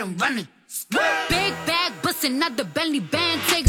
I'm running. Big bag bustin' out the belly band. Take